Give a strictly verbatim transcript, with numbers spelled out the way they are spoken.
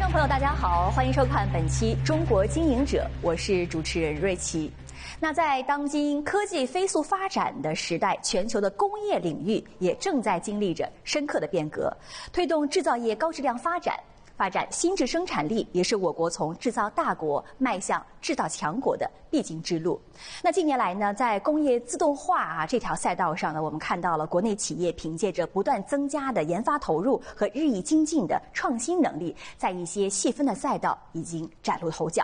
众朋友，大家好，欢迎收看本期《中国经营者》，我是主持人瑞琪。那在当今科技飞速发展的时代，全球的工业领域也正在经历着深刻的变革，推动制造业高质量发展。发展新质生产力也是我国从制造大国迈向制造强国的必经之路。那近年来呢，在工业自动化啊这条赛道上呢，我们看到了国内企业凭借着不断增加的研发投入和日益精进的创新能力，在一些细分的赛道已经崭露头角。